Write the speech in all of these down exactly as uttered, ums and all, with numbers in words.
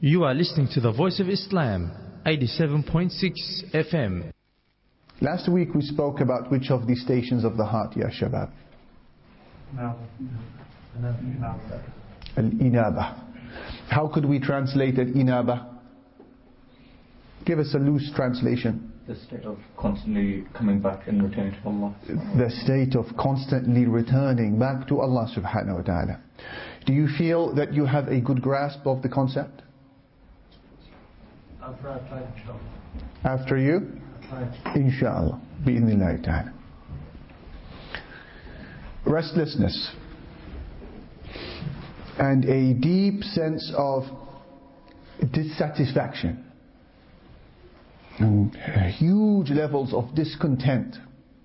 You are listening to the Voice of Islam, eighty-seven point six F M. Last week we spoke about which of the stations of the heart, Ya Shabab? Al-Inaba. How could we translate Al-Inaba? Give us a loose translation. The state of constantly coming back and returning to Allah. The state of constantly returning back to Allah subhanahu wa ta'ala. Do you feel that you have a good grasp of the concept? After I tried, inshallah. After you? Inshallah. Bi-idhnillahi ta'ala. Restlessness and a deep sense of dissatisfaction and huge levels of discontent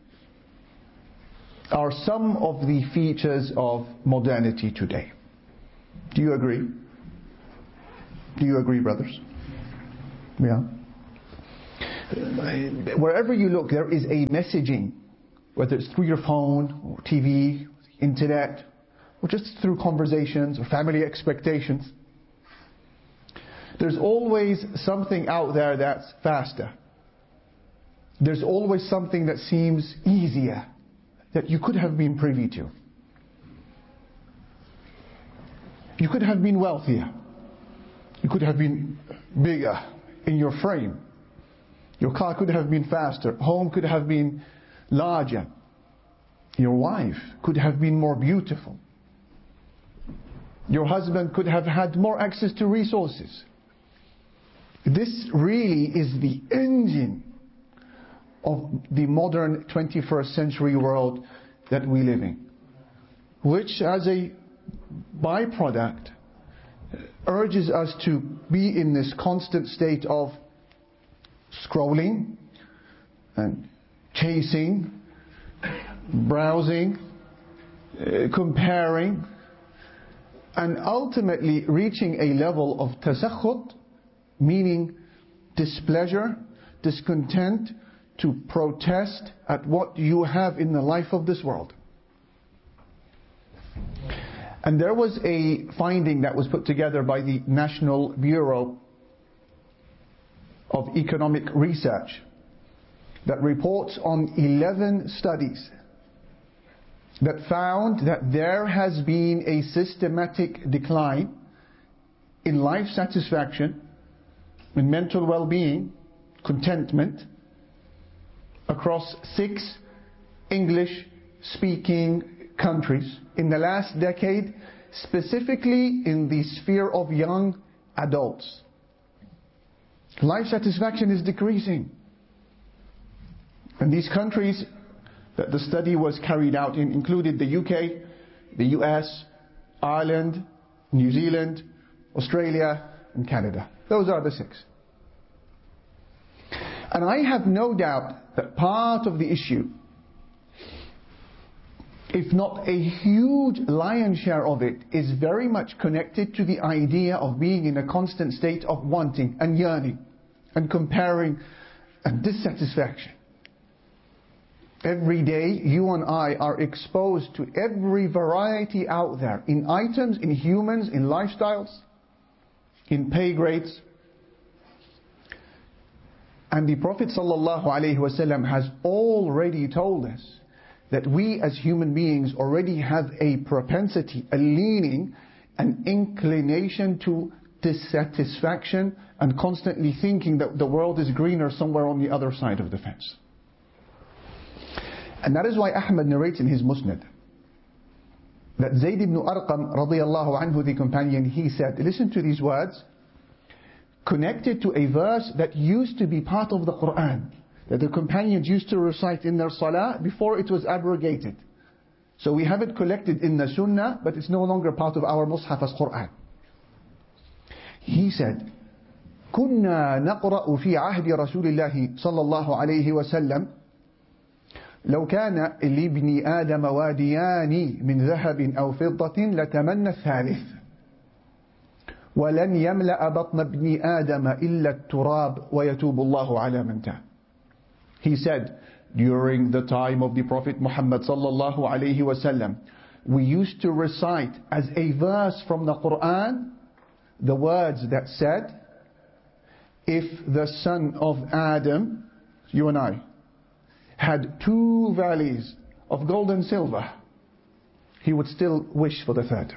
are some of the features of modernity today. Do you agree? Do you agree, brothers? Yeah. Wherever you look, there is a messaging, whether it's through your phone, or T V, internet, or just through conversations or family expectations. There's always something out there that's faster. There's always something that seems easier, that you could have been privy to. You could have been wealthier. You could have been bigger in your frame. Your car could have been faster. Home could have been larger. Your wife could have been more beautiful. Your husband could have had more access to resources. This really is the engine of the modern twenty-first century world that we live in, which as a byproduct urges us to be in this constant state of scrolling and chasing, browsing, uh, comparing, and ultimately reaching a level of tasakhut, meaning displeasure, discontent, to protest at what you have in the life of this world. And there was a finding that was put together by the National Bureau of Economic Research that reports on eleven studies that found that there has been a systematic decline in life satisfaction, in mental well-being, contentment, across six English-speaking countries in the last decade, specifically in the sphere of young adults. Life satisfaction is decreasing. And these countries that the study was carried out in included the U K, the U S, Ireland, New Zealand, Australia, and Canada. Those are the six. And I have no doubt that part of the issue, if not a huge lion's share of it, is very much connected to the idea of being in a constant state of wanting and yearning and comparing and dissatisfaction. Every day you and I are exposed to every variety out there, in items, in humans, in lifestyles, in pay grades. And the Prophet ﷺ has already told us that we as human beings already have a propensity, a leaning, an inclination to dissatisfaction and constantly thinking that the world is greener somewhere on the other side of the fence. And that is why Ahmad narrates in his Musnad that Zayd ibn Arqam radiyallahu anhu, the companion, he said, listen to these words, connected to a verse that used to be part of the Quran, that the companions used to recite in their salah before it was abrogated. So we have it collected in the Sunnah, but it's no longer part of our Mus'haf as Quran. He said, كنا نقرأ في عهد رسول الله صلى الله عليه وسلم لو كان لابن آدم واديان من ذهب أو فضة لتمنى الثالث ولن يملأ بطن ابن آدم إلا التراب ويتوب الله على من تاب. He said, during the time of the Prophet Muhammad sallallahu alaihi wasallam, we used to recite as a verse from the Quran the words that said, if the son of Adam, you and I, had two valleys of gold and silver, he would still wish for the third.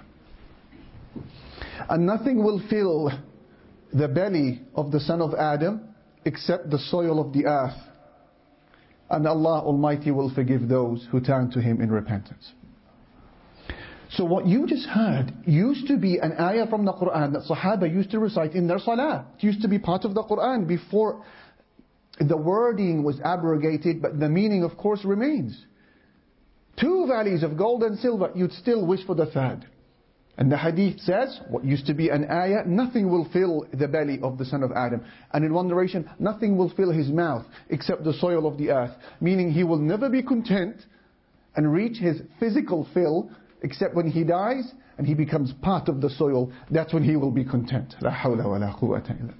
And nothing will fill the belly of the son of Adam except the soil of the earth. And Allah Almighty will forgive those who turn to Him in repentance. So what you just heard used to be an ayah from the Quran that Sahaba used to recite in their salah. It used to be part of the Quran before the wording was abrogated, but the meaning of course remains. Two valleys of gold and silver, you'd still wish for the third. And the hadith says, what used to be an ayah, nothing will fill the belly of the son of Adam. And in one narration, nothing will fill his mouth except the soil of the earth. Meaning he will never be content and reach his physical fill except when he dies and he becomes part of the soil. That's when he will be content. La hawla wa la quwwata illa billah.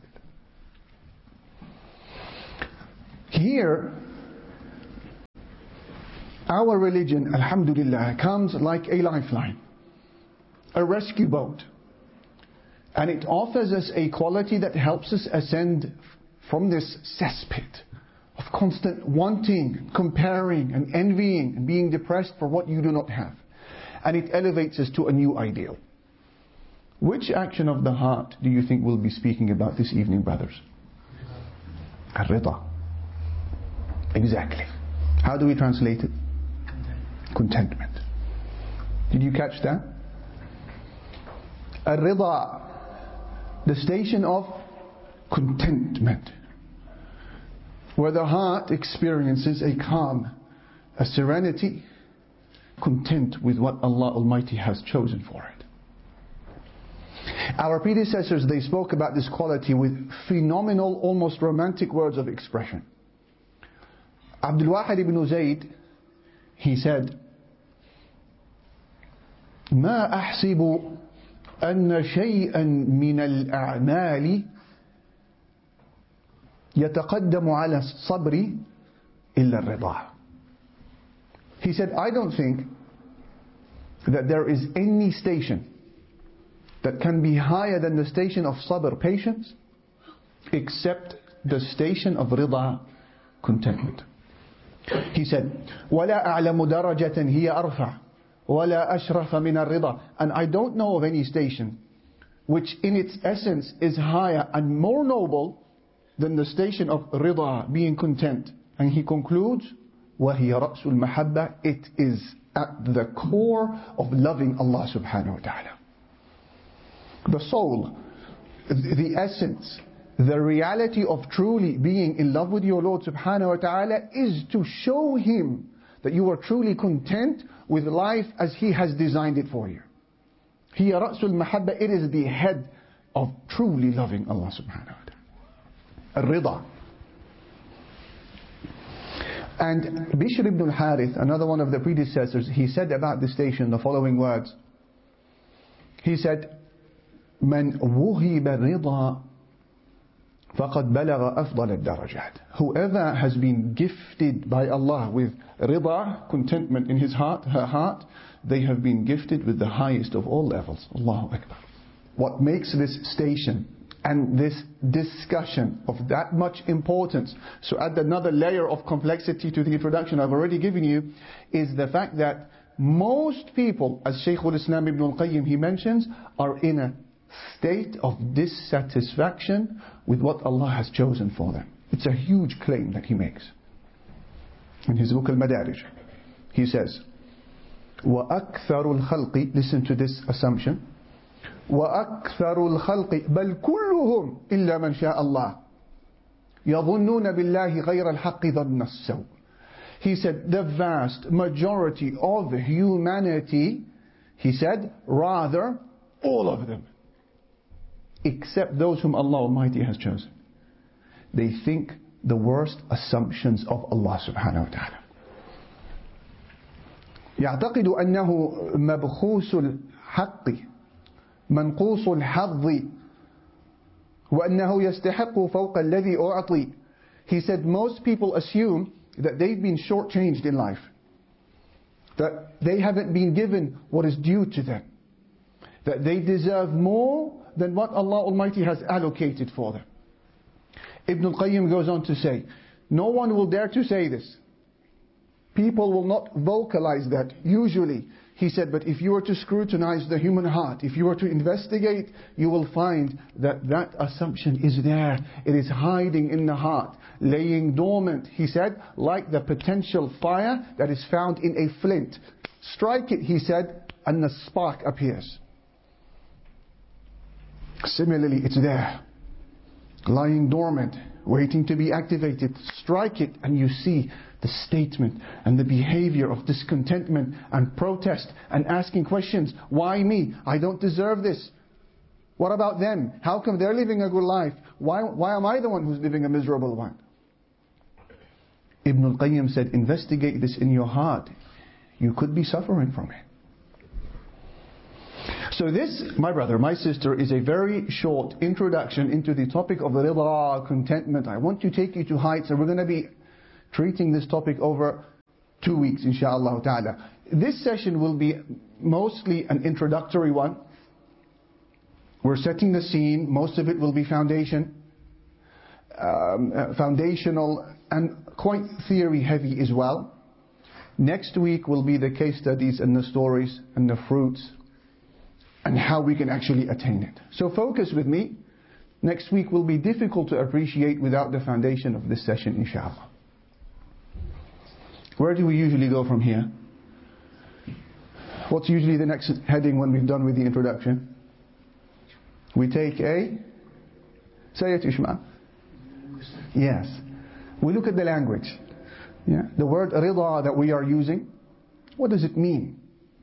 Here, our religion, alhamdulillah, comes like a lifeline, a rescue boat. And it offers us a quality that helps us ascend from this cesspit of constant wanting, comparing and envying and being depressed for what you do not have. And it elevates us to a new ideal. Which action of the heart do you think we'll be speaking about this evening, brothers? Ar-Rida. Exactly. How do we translate it? Contentment. Did you catch that? Ar-Rida, the station of contentment, where the heart experiences a calm, a serenity, content with what Allah Almighty has chosen for it. Our predecessors, they spoke about this quality with phenomenal, almost romantic words of expression. Abdul Wahid ibn Zayd, he said, ما أحسب أن شيئا من الأعمال يتقدم على الصبر إلا الرضا. He said, I don't think that there is any station that can be higher than the station of sabr, patience, except the station of rida, contentment. He said, وَلَا أَعْلَمُ دَرَجَةً هِيَ أَرْفَعُ وَلَا أَشْرَفَ مِنَ الرِّضَى. And I don't know of any station which in its essence is higher and more noble than the station of rida, being content. And he concludes, وَهِيَ رَأْسُ الْمَحَبَّةِ. It is at the core of loving Allah subhanahu wa ta'ala. The soul, the essence, the reality of truly being in love with your Lord subhanahu wa ta'ala is to show Him that you are truly content with life as He has designed it for you. هِيَ رَأْسُ الْمَحَبَّةِ. It is the head of truly loving Allah subhanahu wa ta'ala. Ar-Rida. And Bishr ibn al-Harith, another one of the predecessors, he said about this station the following words. He said, مَنْ وُهِبَ الرِّضَى فَقَدْ بَلَغَ أَفْضَلَ الدَّرَجَاتِ. Whoever has been gifted by Allah with rida, contentment in his heart, her heart, they have been gifted with the highest of all levels. Allahu Akbar. What makes this station and this discussion of that much importance, so add another layer of complexity to the introduction I've already given you, is the fact that most people, as Shaykh al-Islam ibn al-Qayyim he mentions, are in a state of dissatisfaction with what Allah has chosen for them. It's a huge claim that he makes. In his book Al-Madarij, he says, وَأَكْثَرُ الْخَلْقِ, listen to this assumption, وَأَكْثَرُ الْخَلْقِ بَلْ كُلُّهُمْ إِلَّا مَنْ شَاءَ اللَّهِ يَظُنُّونَ بِاللَّهِ غَيْرَ الْحَقِّ ظَنَّ السَّوْءِ. He said, the vast majority of humanity, he said, rather, all of them, except those whom Allah Almighty has chosen, they think the worst assumptions of Allah subhanahu wa ta'ala. يعتقد أنه مبخوس الحق منقوص الحظ وأنه يستحق فوق الذي أعطي. He said most people assume that they've been shortchanged in life, that they haven't been given what is due to them, that they deserve more than what Allah Almighty has allocated for them. Ibn al-Qayyim goes on to say, no one will dare to say this. People will not vocalize that usually. He said, but if you were to scrutinize the human heart, if you were to investigate, you will find that that assumption is there. It is hiding in the heart, laying dormant, he said, like the potential fire that is found in a flint. Strike it, he said, and the spark appears. Similarly, it's there, lying dormant, waiting to be activated. Strike it and you see the statement and the behavior of discontentment and protest and asking questions. Why me? I don't deserve this. What about them? How come they're living a good life? Why, why am I the one who's living a miserable one? Ibn al-Qayyim said, investigate this in your heart. You could be suffering from it. So this, my brother, my sister, is a very short introduction into the topic of rida, contentment. I want to take you to heights, and we're going to be treating this topic over two weeks, inshaAllah ta'ala. This session will be mostly an introductory one. We're setting the scene. Most of it will be foundation, um, uh, foundational and quite theory heavy as well. Next week will be the case studies and the stories and the fruits and how we can actually attain it. So focus with me. Next week will be difficult to appreciate without the foundation of this session, inshallah. Where do we usually go from here? What's usually the next heading when we've done with the introduction? We take a... Say it, Ishma. Yes. We look at the language. Yeah. The word rida that we are using, what does it mean?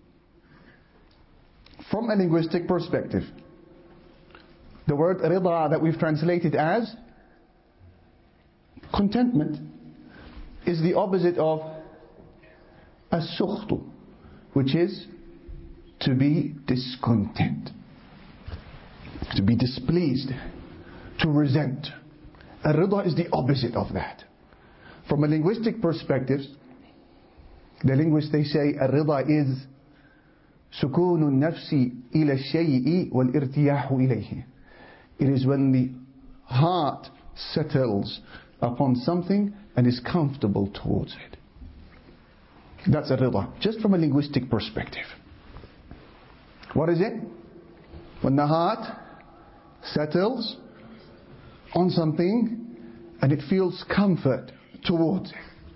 From a linguistic perspective, the word rida that we've translated as contentment is the opposite of as-sukhtu, which is to be discontent, to be displeased, to resent. Ar-rida is the opposite of that. From a linguistic perspective, the linguists, they say ar-rida is سكون النفس إلى الشيء والارتياح إليه. It is when the heart settles upon something and is comfortable towards it. That's a rida, just from a linguistic perspective. What is it? When the heart settles on something and it feels comfort towards it.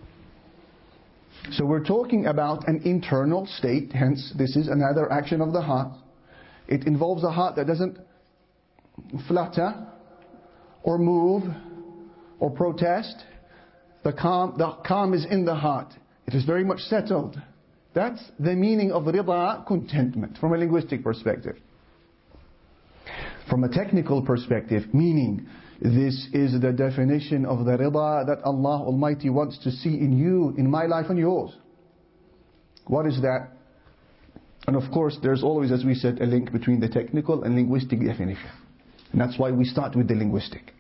So we're talking about an internal state, hence this is another action of the heart. It involves a heart that doesn't flutter or move or protest. The calm, the calm is in the heart. It is very much settled. That's the meaning of rida, contentment, from a linguistic perspective. From a technical perspective, meaning this is the definition of the rida that Allah Almighty wants to see in you, in my life and yours. What is that? And of course, there's always, as we said, a link between the technical and linguistic definition. And that's why we start with the linguistic.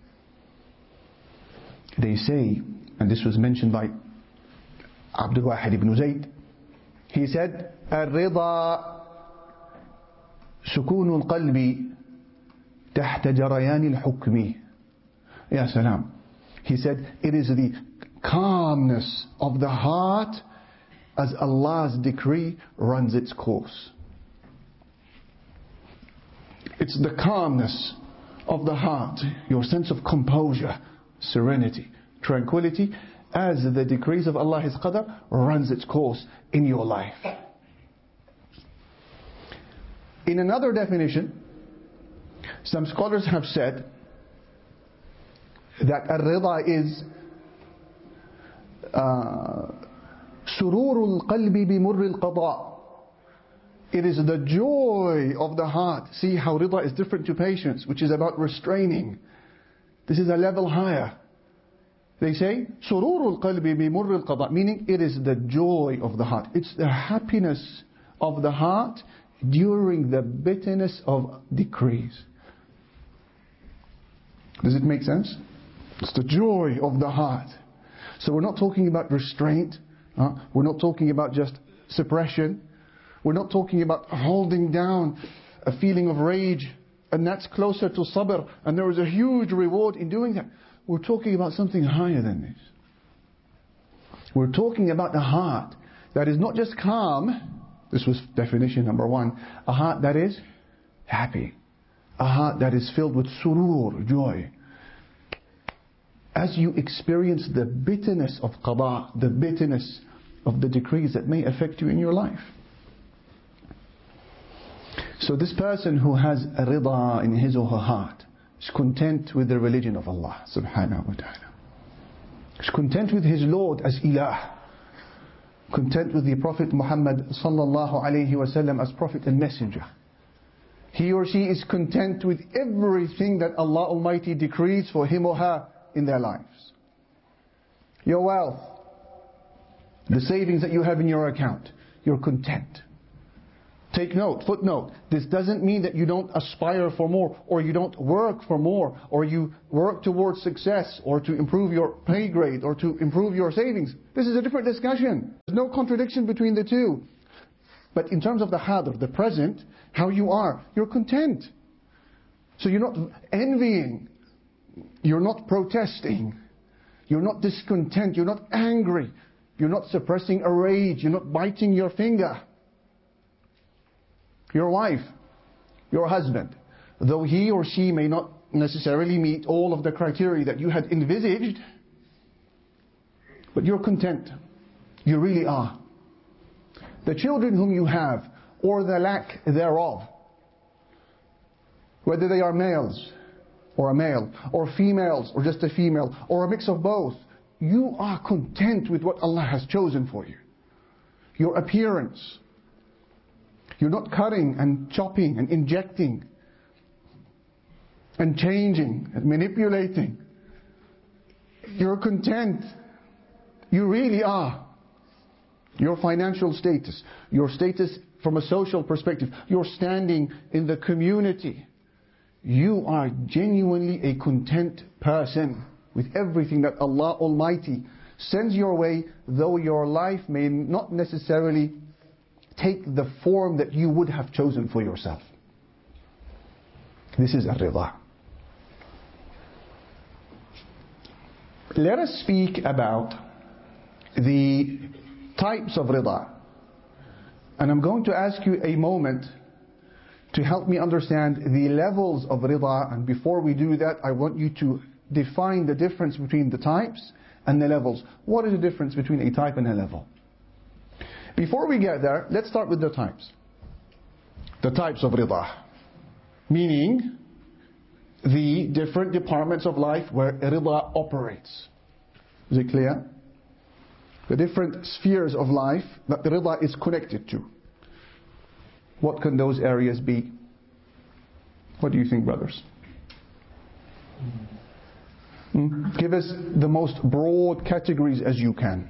They say, and this was mentioned by Abdul Wahid ibn Zayd, he said, الرضا سكون القلب تحت جريان الحكم. Ya salam. He said, it is the calmness of the heart as Allah's decree runs its course. It's the calmness of the heart, your sense of composure, serenity, tranquility, as the decrees of Allah, His qadr, runs its course in your life. In another definition, some scholars have said that ar-rida is surur al-qalbi bi murr al-qada. It is the joy of the heart. See how rida is different to patience, which is about restraining. This is a level higher. They say surur al-qalbi bi murr al-qada, meaning it is the joy of the heart. It's the happiness of the heart during the bitterness of decrees. Does it make sense? It's the joy of the heart. So we're not talking about restraint. Uh, we're not talking about just suppression. We're not talking about holding down a feeling of rage, and that's closer to sabr, and there is a huge reward in doing that. We're talking about something higher than this. We're talking about a heart that is not just calm. This was definition number one. A heart that is happy. A heart that is filled with surur, joy. As you experience the bitterness of qada, the bitterness of the decrees that may affect you in your life. So this person who has a rida in his or her heart is content with the religion of Allah subhanahu wa ta'ala. Is content with his Lord as ilah. Content with the Prophet Muhammad sallallahu alayhi wa sallam as Prophet and Messenger. He or she is content with everything that Allah Almighty decrees for him or her in their lives. Your wealth, the savings that you have in your account, you're content. Take note, footnote, this doesn't mean that you don't aspire for more, or you don't work for more, or you work towards success, or to improve your pay grade, or to improve your savings. This is a different discussion. There's no contradiction between the two. But in terms of the hadir, the present, how you are, you're content. So you're not envying, you're not protesting, you're not discontent, you're not angry, you're not suppressing a rage, you're not biting your finger. Your wife, your husband, though he or she may not necessarily meet all of the criteria that you had envisaged, but you're content. You really are. The children whom you have, or the lack thereof, whether they are males, or a male, or females, or just a female, or a mix of both, you are content with what Allah has chosen for you. Your appearance. You're not cutting and chopping and injecting and changing and manipulating. You're content. You really are. Your financial status, your status from a social perspective, your standing in the community. You are genuinely a content person with everything that Allah Almighty sends your way, though your life may not necessarily take the form that you would have chosen for yourself. This is ar-rida. Let us speak about the types of rida. And I'm going to ask you a moment to help me understand the levels of rida. And before we do that, I want you to define the difference between the types and the levels. What is the difference between a type and a level? Before we get there, let's start with the types. The types of rida. Meaning, the different departments of life where rida operates. Is it clear? The different spheres of life that the rida is connected to. What can those areas be? What do you think, brothers? Hmm? Give us the most broad categories as you can.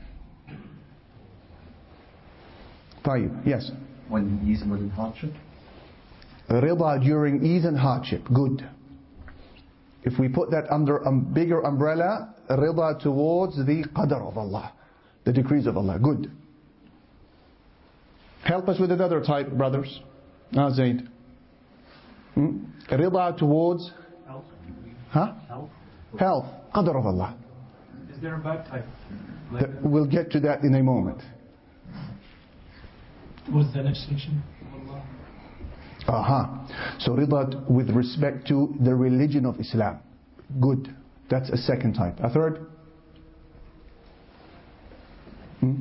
طيب, yes. When ease was in hardship? Rida during ease and hardship. Good. If we put that under a bigger umbrella, rida towards the qadr of Allah, the decrees of Allah. Good. Help us with another type, brothers. Ah, Zaid. Hmm? Rida towards Health. Huh? Health. Health. Qadr of Allah. Is there a bad type? Like, Th- We'll get to that in a moment. what's the next section? Allah. Aha. So rida with respect to the religion of Islam. Good. That's a second type. A third? Hmm?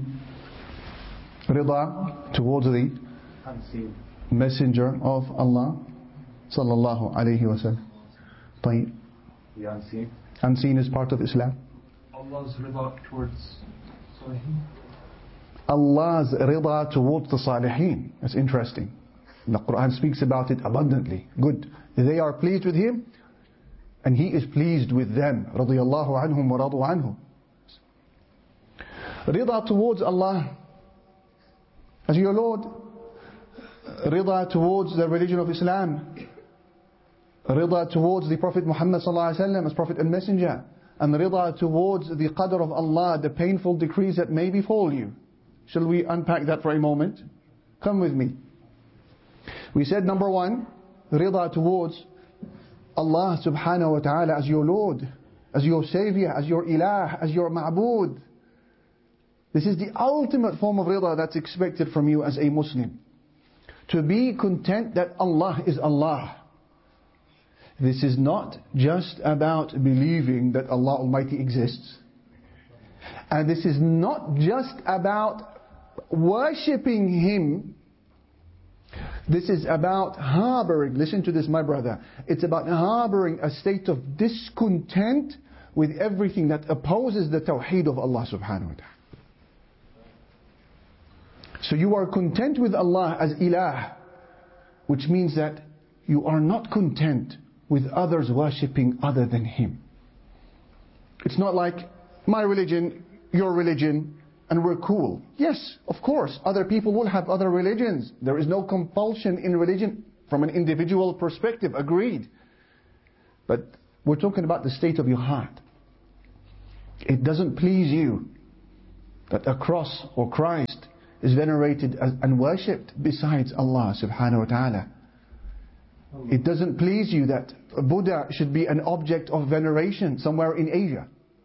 Rida towards the Unseen. messenger of Allah sallallahu alayhi wa sallam. طيب. The unseen. Unseen is part of Islam. Allah's rida towards Salihin. Allah's rida towards the salihin. That's interesting. The Quran speaks about it abundantly. Good. They are pleased with Him and He is pleased with them. Radiyallahu anhum wa radu anhu. Rida towards Allah as your Lord. Rida towards the religion of Islam. Rida towards the Prophet Muhammad sallallahu alaihi wasallam as Prophet and Messenger. And rida towards the qadr of Allah, the painful decrees that may befall you. Shall we unpack that for a moment? Come with me. We said number one, rida towards Allah subhanahu wa ta'ala as your Lord, as your Savior, as your Ilah, as your Ma'bud. This is the ultimate form of rida that's expected from you as a Muslim. To be content that Allah is Allah. This is not just about believing that Allah Almighty exists. And this is not just about worshipping Him. This is about harboring, listen to this my brother, it's about harboring a state of discontent with everything that opposes the tawheed of Allah subhanahu wa ta'ala. So you are content with Allah as ilah, which means that you are not content with others worshipping other than Him. It's not like my religion, your religion, and we're cool. Yes, of course, other people will have other religions. There is no compulsion in religion from an individual perspective, agreed. But we're talking about the state of your heart. It doesn't please you that a cross or Christ is venerated and worshipped besides Allah subhanahu wa ta'ala. It doesn't please you that Buddha should be an object of veneration somewhere in Asia.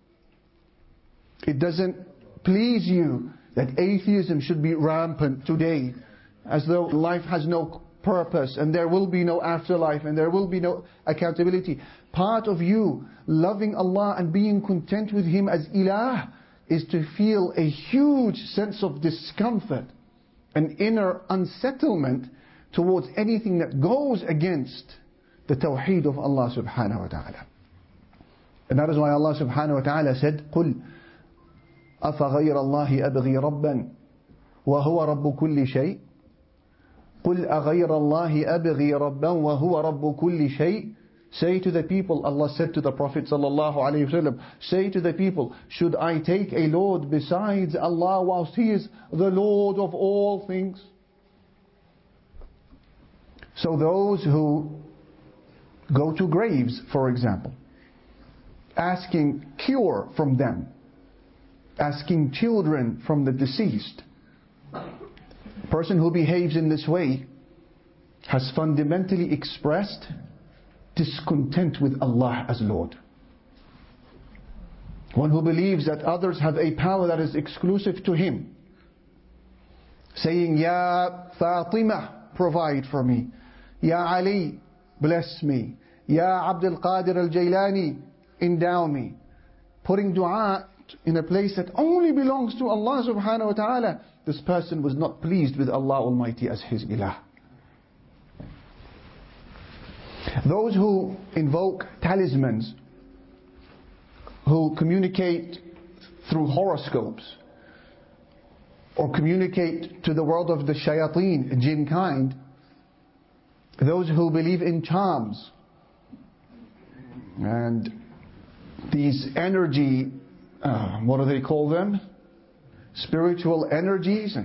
It doesn't please you that atheism should be rampant today, as though life has no purpose and there will be no afterlife and there will be no accountability. Part of you loving Allah and being content with Him as ilah is to feel a huge sense of discomfort, an inner unsettlement towards anything that goes against the tawheed of Allah subhanahu wa ta'ala. And that is why Allah subhanahu wa ta'ala said, قُلْ أَفَغَيْرَ اللَّهِ أَبْغِي رَبًّا وَهُوَ رَبُّ كُلِّ شَيْءٍ قُلْ أَغَيْرَ اللَّهِ أَبْغِي رَبًّا وَهُوَ رَبُّ كُلِّ شَيْءٍ. Say to the people, Allah said to the Prophet sallallahu alaihi wasallam, say to the people, should I take a Lord besides Allah whilst He is the Lord of all things? So those who go to graves, for example, asking cure from them, asking children from the deceased, a person who behaves in this way has fundamentally expressed discontent with Allah as Lord. One who believes that others have a power that is exclusive to him, saying, Ya Fatima, provide for me. Ya Ali, bless me. Ya Abdul Qadir al-Jailani, endow me. Putting dua in a place that only belongs to Allah subhanahu wa ta'ala. This person was not pleased with Allah Almighty as his ilah. Those who invoke talismans, who communicate through horoscopes, or communicate to the world of the shayateen, jinn kind, those who believe in charms, and these energy, uh, what do they call them? Spiritual energies.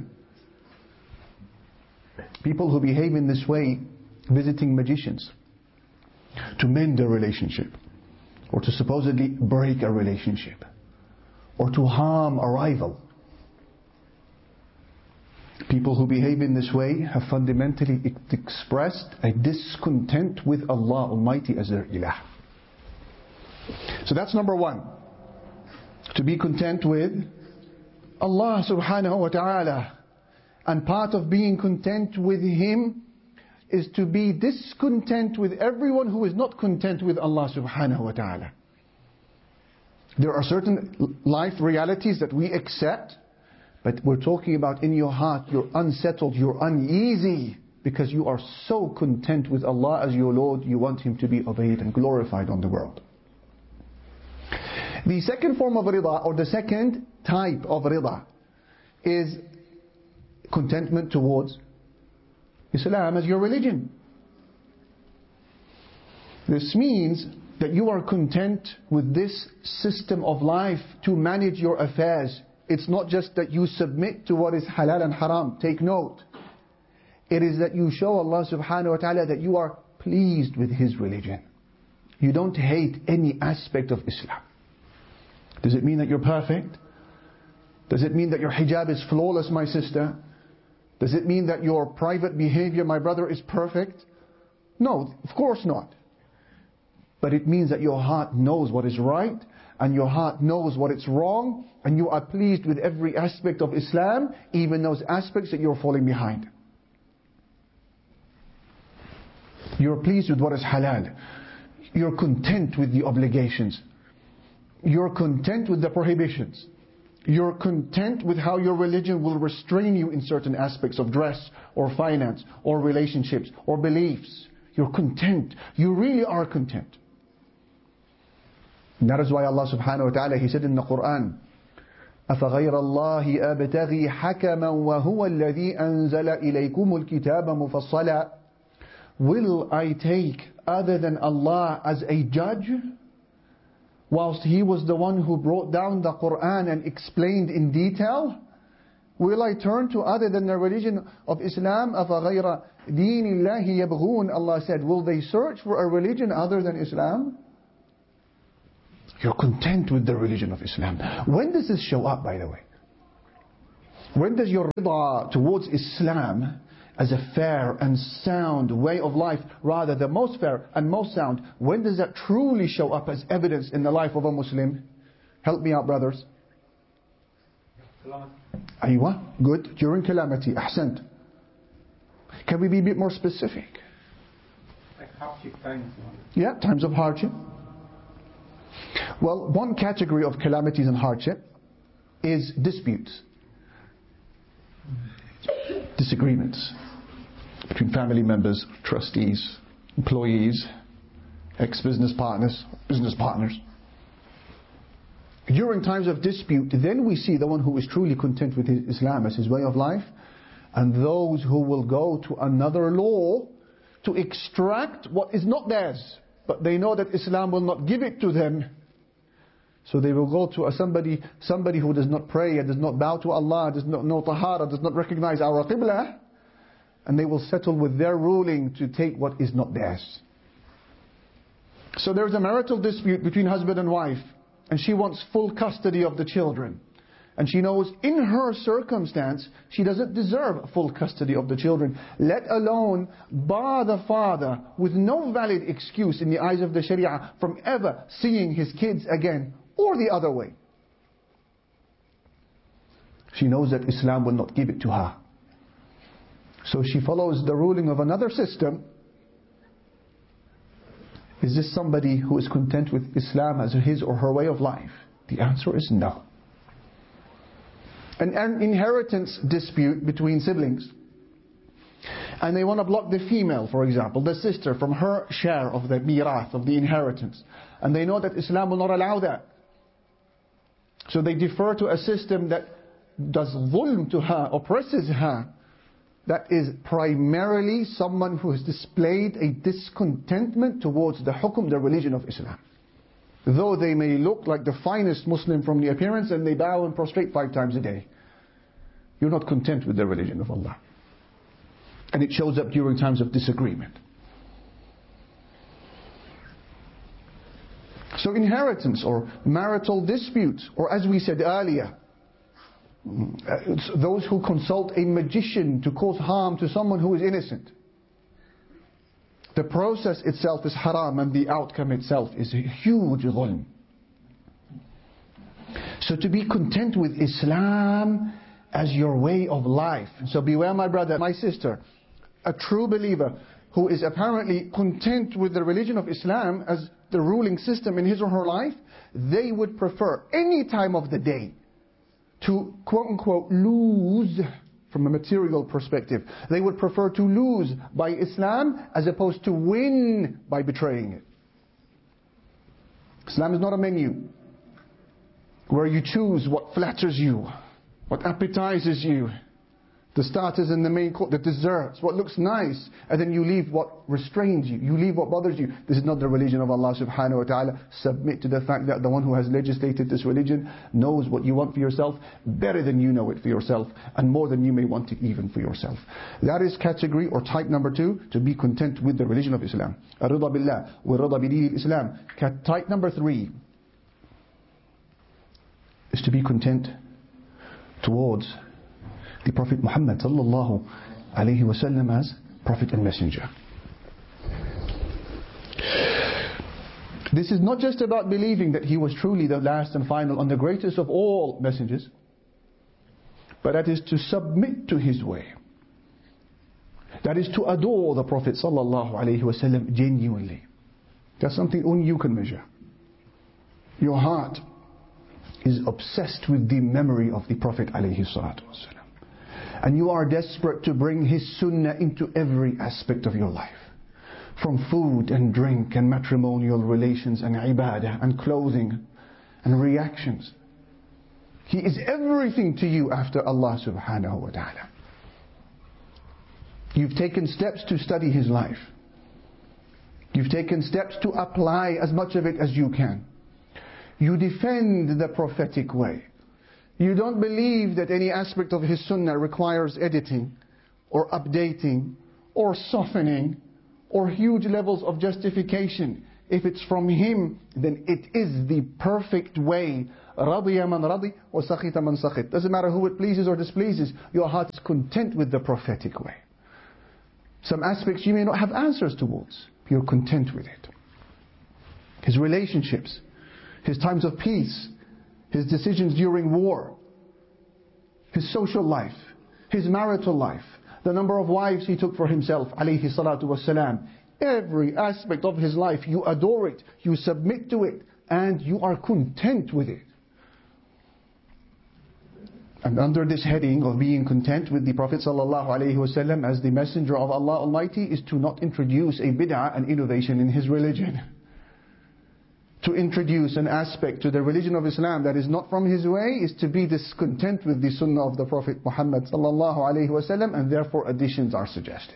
People who behave in this way, visiting magicians to mend a relationship, or to supposedly break a relationship, or to harm a rival. People who behave in this way have fundamentally expressed a discontent with Allah Almighty as their ilah. So that's number one. To be content with Allah subhanahu wa ta'ala. And part of being content with Him is to be discontent with everyone who is not content with Allah subhanahu wa ta'ala. There are certain life realities that we accept, but we're talking about in your heart, you're unsettled, you're uneasy, because you are so content with Allah as your Lord, you want Him to be obeyed and glorified on the world. The second form of rida, or the second type of rida, is contentment towards Islam as your religion. This means that you are content with this system of life to manage your affairs. It's not just that you submit to what is halal and haram. Take note. It is that you show Allah subhanahu wa ta'ala that you are pleased with His religion. You don't hate any aspect of Islam. Does it mean that you're perfect? Does it mean that your hijab is flawless, my sister? Does it mean that your private behavior, my brother, is perfect? No, of course not. But it means that your heart knows what is right, and your heart knows what is wrong, and you are pleased with every aspect of Islam, even those aspects that you're falling behind. You're pleased with what is halal. You're content with the obligations. You're content with the prohibitions. You're content with how your religion will restrain you in certain aspects of dress or finance or relationships or beliefs. You're content. You really are content. And that is why Allah subhanahu wa ta'ala, He said in the Quran, أَفَغَيْرَ اللَّهِ أَبْتَغِي حَكَمًا وَهُوَ الَّذِي أَنزَلَ إِلَيْكُمُ الْكِتَابَ مُفَصَّلًا. Will I take other than Allah as a judge, whilst He was the one who brought down the Quran and explained in detail? Will I turn to other than the religion of Islam? أَفَغَيْرَ دِينِ اللَّهِ يَبْغُونَ. Allah said, will they search for a religion other than Islam? You're content with the religion of Islam. When does this show up, by the way? When does your rida towards Islam as a fair and sound way of life, rather the most fair and most sound, when does that truly show up as evidence in the life of a Muslim? Help me out, brothers. Aywa, good. During calamity, ahsant. Can we be a bit more specific? Like hardship times. Yeah, times of hardship. Well, one category of calamities and hardship is disputes. Disagreements between family members, trustees, employees, ex-business partners, business partners. During times of dispute, then we see the one who is truly content with his Islam as his way of life, and those who will go to another law to extract what is not theirs, but they know that Islam will not give it to them. So they will go to a somebody somebody who does not pray, and does not bow to Allah, does not know tahara, does not recognize our qibla, and they will settle with their ruling to take what is not theirs. So there is a marital dispute between husband and wife, and she wants full custody of the children. And she knows in her circumstance, she doesn't deserve full custody of the children, let alone bar the father with no valid excuse in the eyes of the Sharia from ever seeing his kids again, or the other way. She knows that Islam will not give it to her. So she follows the ruling of another system. Is this somebody who is content with Islam as his or her way of life? The answer is no. An, an inheritance dispute between siblings, and they want to block the female, for example, the sister, from her share of the mirath, of the inheritance, and they know that Islam will not allow that. So they defer to a system that does dhulm to her, oppresses her. That is primarily someone who has displayed a discontentment towards the hukum, the religion of Islam. Though they may look like the finest Muslim from the appearance, and they bow and prostrate five times a day, you're not content with the religion of Allah. And it shows up during times of disagreement. So inheritance or marital disputes, or as we said earlier, it's those who consult a magician to cause harm to someone who is innocent. The process itself is haram, and the outcome itself is a huge dhulm. So to be content with Islam as your way of life. So beware, my brother, my sister, a true believer who is apparently content with the religion of Islam as the ruling system in his or her life, they would prefer any time of the day to quote-unquote lose from a material perspective. They would prefer to lose by Islam as opposed to win by betraying it. Islam is not a menu where you choose what flatters you, what appetizes you, the starters and the main course, the desserts, what looks nice, and then you leave what restrains you, you leave what bothers you. This is not the religion of Allah subhanahu wa ta'ala. Submit to the fact that the one who has legislated this religion knows what you want for yourself better than you know it for yourself, and more than you may want it even for yourself. That is category or type number two, to be content with the religion of Islam. Ar-rida billah wa rida bi Islam. Type number three is to be content towards the Prophet Muhammad sallallahu alayhi wa sallam as Prophet and Messenger. This is not just about believing that he was truly the last and final and the greatest of all messengers, but that is to submit to his way. That is to adore the Prophet sallallahu alaihi wasallam genuinely. That's something only you can measure. Your heart is obsessed with the memory of the Prophet alayhi salatu wasallam. And you are desperate to bring his sunnah into every aspect of your life. From food and drink and matrimonial relations and ibadah and clothing and reactions. He is everything to you after Allah subhanahu wa ta'ala. You've taken steps to study his life. You've taken steps to apply as much of it as you can. You defend the prophetic way. You don't believe that any aspect of his sunnah requires editing or updating or softening or huge levels of justification. If it's from him, then it is the perfect way. رَضِيَ مَنْ رَضِي وَسَخِطَ مَنْ سَخِطَ. Doesn't matter who it pleases or displeases, your heart is content with the prophetic way. Some aspects you may not have answers towards. You're content with it. His relationships, his times of peace, his decisions during war, his social life, his marital life, the number of wives he took for himself, alayhi salatu wasalam. Every aspect of his life, you adore it, you submit to it, and you are content with it. And under this heading of being content with the Prophet sallallahu alaihi wasallam as the messenger of Allah Almighty is to not introduce a bid'ah, an innovation in his religion. To introduce an aspect to the religion of Islam that is not from his way is to be discontent with the sunnah of the Prophet Muhammad sallallahu alaihi wasallam, and therefore additions are suggested.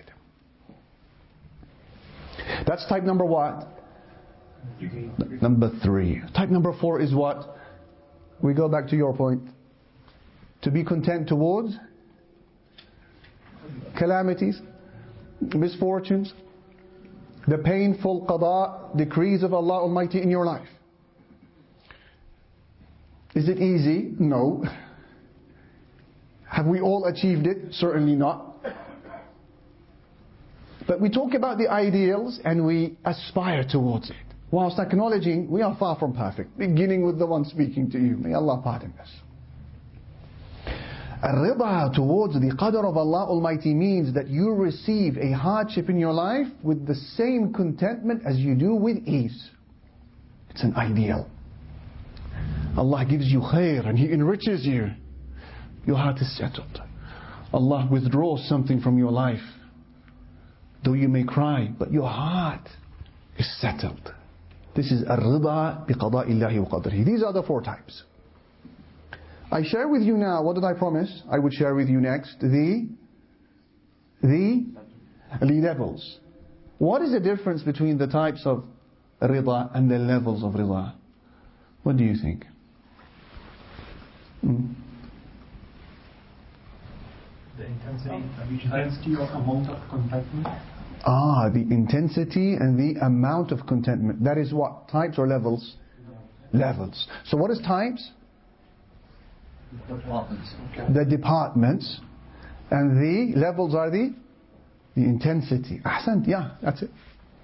That's type number what? Number three. Type number four is what? We go back to your point. To be content towards calamities, misfortunes, the painful qada, decrees of Allah Almighty in your life. Is it easy? No. Have we all achieved it? Certainly not. But we talk about the ideals and we aspire towards it. Whilst acknowledging we are far from perfect, beginning with the one speaking to you. May Allah pardon us. Ar-Rida towards the qadr of Allah Almighty means that you receive a hardship in your life with the same contentment as you do with ease. It's an ideal. Allah gives you khair and He enriches you. Your heart is settled. Allah withdraws something from your life. Though you may cry, but your heart is settled. This is Ar-Rida bi qada'illahi wa qadrihi. These are the four types. I share with you now, what did I promise? I would share with you next the, the, the levels. What is the difference between the types of Rida and the levels of Rida? What do you think? Hmm? The intensity, intensity or amount of contentment. Ah, the intensity and the amount of contentment. That is what? Types or levels? Levels. So what is types? Departments. The departments. And the levels are the the intensity. Ahsant, yeah, that's it.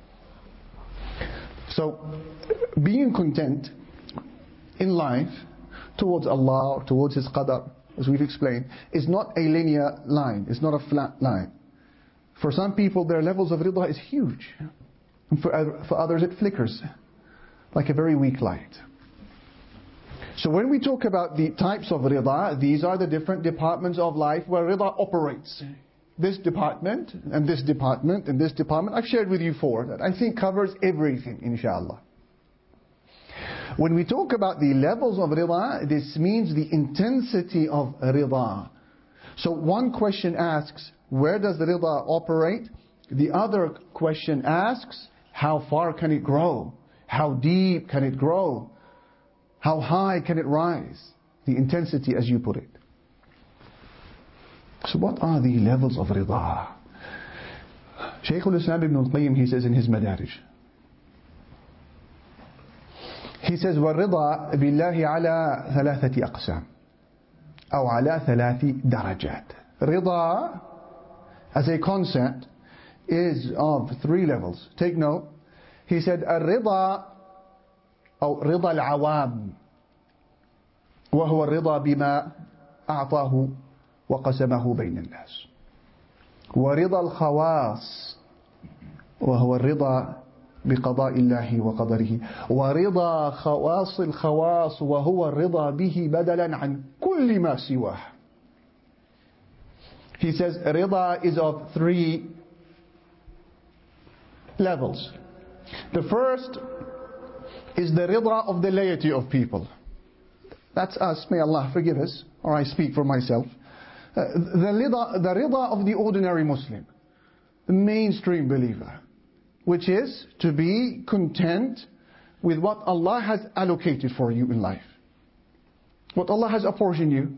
So, being content in life towards Allah or towards His qadar, as we've explained, is not a linear line. It's not a flat line. For some people, their levels of rida is huge. And for, for others, it flickers like a very weak light. So when we talk about the types of rida, these are the different departments of life where rida operates. This department, and this department, and this department, I've shared with you four that I think covers everything, inshallah. When we talk about the levels of rida, this means the intensity of rida. So one question asks, where does the rida operate? The other question asks, how far can it grow? How deep can it grow? How high can it rise? The intensity, as you put it. So what are the levels of rida? Shaykh al-Islam ibn al-Qayyim, he says in his Madarij, he says, وَالرِّضَى بِاللَّهِ عَلَى ثَلَاثَةِ أَقْسَامٍ أو على ثلاث درجات. Rida, as a concept, is of three levels. Take note. He said, الرضا أو رضا العوام وهو الرضا بما أعطاه وقسمه بين الناس، ورضا الخواص وهو الرضا بقضاء الله وقدره، ورضا خواص الخواص وهو الرضا به بدلا عن كل ما سواه. He says rida is of three levels. The first is the rida of the laity of people. That's us, may Allah forgive us, or I speak for myself. Uh, the rida, the rida of the ordinary Muslim, the mainstream believer, which is to be content with what Allah has allocated for you in life, what Allah has apportioned you.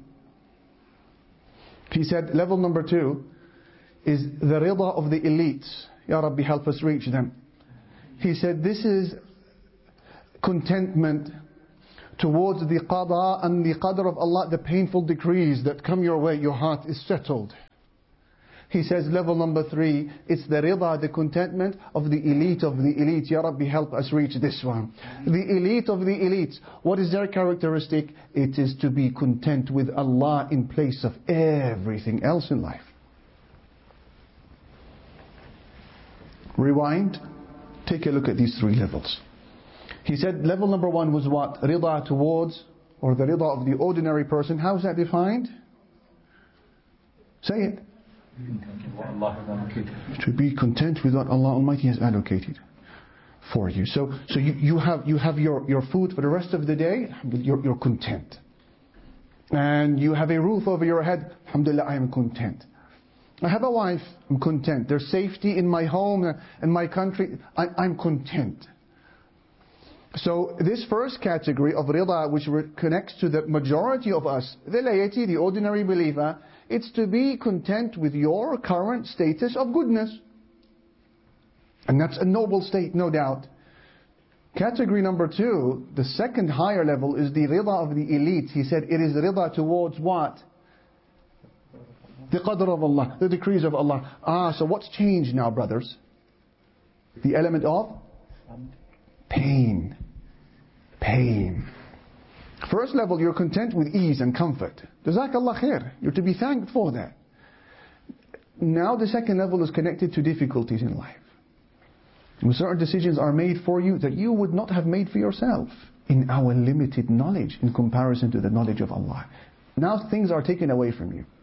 He said level number two is the rida of the elites. Ya Rabbi, help us reach them. He said this is contentment towards the qada and the qadr of Allah, the painful decrees that come your way. Your heart is settled. He says level number three, it's the rida, the contentment of the elite of the elite. Ya Rabbi, help us reach this one. The elite of the elites, what is their characteristic? It is to be content with Allah in place of everything else in life. Rewind, take a look at these three levels. He said level number one was what? Rida towards, or the rida of the ordinary person. How is that defined? Say it. To be content with what Allah Almighty has allocated for you. So, so you, you have you have your, your food for the rest of the day. You're, you're content, and you have a roof over your head. Alhamdulillah, I am content. I have a wife. I'm content. There's safety in my home and my country. I, I'm content. So this first category of rida, which connects to the majority of us, the laity, the ordinary believer, it's to be content with your current status of goodness. And that's a noble state, no doubt. Category number two, the second higher level, is the rida of the elite. He said it is rida towards what? The qadr of Allah, the decrees of Allah. Ah, so what's changed now, brothers? The element of pain. Pain. First level, you're content with ease and comfort. Jazakallah khair. You're to be thanked for that. Now the second level is connected to difficulties in life. When certain decisions are made for you that you would not have made for yourself in our limited knowledge in comparison to the knowledge of Allah. Now things are taken away from you.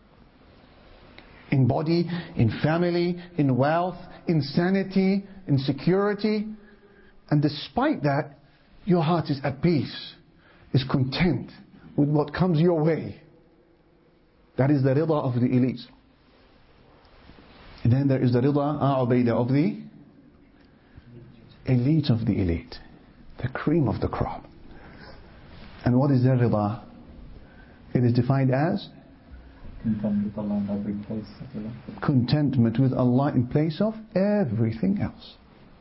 In body, in family, in wealth, in sanity, in security. And despite that, your heart is at peace, is content with what comes your way. That is the rida of the elites. And then there is the rida, a'ubayda, of the elite of the elite. The cream of the crop. And what is their rida? It is defined as contentment with Allah in place of everything else.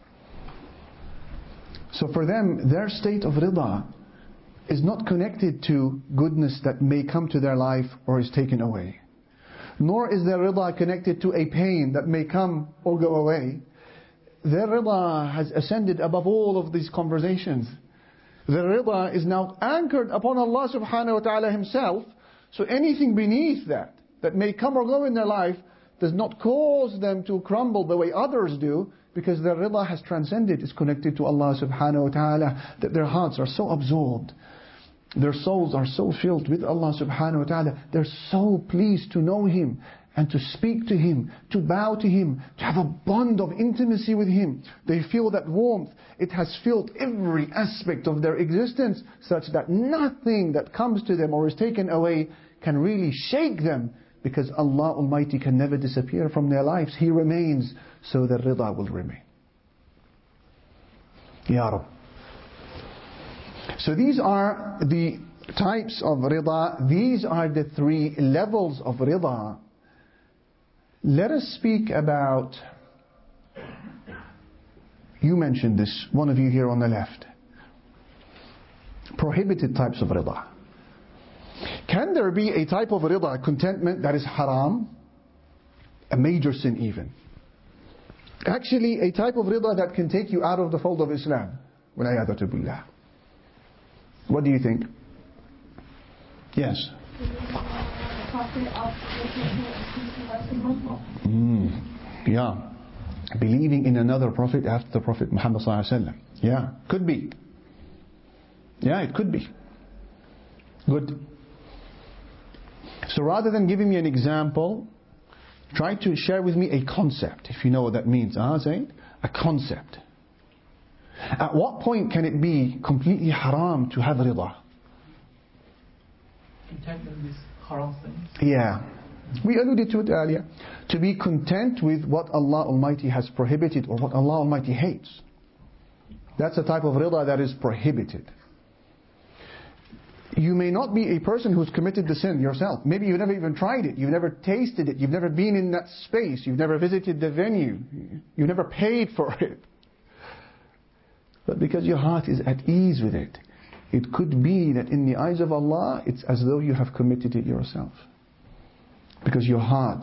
So for them, their state of rida is not connected to goodness that may come to their life or is taken away. Nor is their rida connected to a pain that may come or go away. Their rida has ascended above all of these conversations. Their rida is now anchored upon Allah subhanahu wa ta'ala Himself. So anything beneath that, that may come or go in their life, does not cause them to crumble the way others do, because their rida has transcended, is connected to Allah subhanahu wa ta'ala, that their hearts are so absorbed, their souls are so filled with Allah subhanahu wa ta'ala, they're so pleased to know Him, and to speak to Him, to bow to Him, to have a bond of intimacy with Him. They feel that warmth, it has filled every aspect of their existence, such that nothing that comes to them or is taken away can really shake them, because Allah Almighty can never disappear from their lives. He remains, so the rida will remain. Ya Rab. So these are the types of rida. These are the three levels of rida. Let us speak about, you mentioned this, one of you here on the left, prohibited types of rida. Can there be a type of rida, contentment, that is haram? A major sin even. Actually, a type of rida that can take you out of the fold of Islam. وَالْعِيَاذُ بِاللَّهِ. What do you think? Yes. Mm, yeah. Believing in another prophet after the Prophet Muhammad sallallahu alaihi wasallam. Yeah, could be. Yeah, it could be. Good. So rather than giving me an example, try to share with me a concept, if you know what that means. Ah, Zayd? A concept. At what point can it be completely haram to have rida? Content with these haram things. Yeah. We alluded to it earlier. To be content with what Allah Almighty has prohibited or what Allah Almighty hates. That's a type of rida that is prohibited. You may not be a person who's committed the sin yourself. Maybe you've never even tried it. You've never tasted it. You've never been in that space. You've never visited the venue. You've never paid for it. But because your heart is at ease with it, it could be that in the eyes of Allah, it's as though you have committed it yourself. Because your heart